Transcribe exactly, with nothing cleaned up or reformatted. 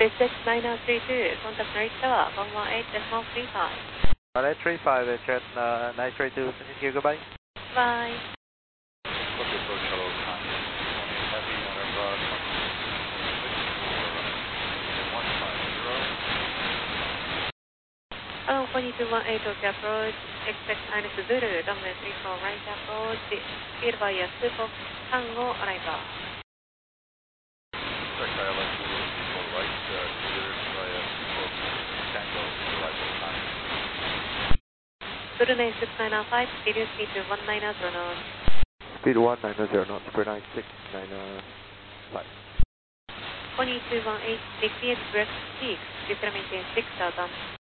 six nine zero three two, contact North Tower, one one eight decimal three five. Alright, three five, uh, jet uh, nine three two, thank you, goodbye. Bye. Copy approach shuttle time, heavy on Airbus one five zero. Hello, four two one eight Tokyo approach, expect minus Zulu, runway three four right approach, speed via two four Tango arrival. Correct, I L S two right, uh, cleared via two four Tango, arrival time. Zulu nine six nine five, speed speed to one nine zero knots. Speed one nine zero knots, per nine six nine five. four two one eight, make the express peak, please maintain six thousand.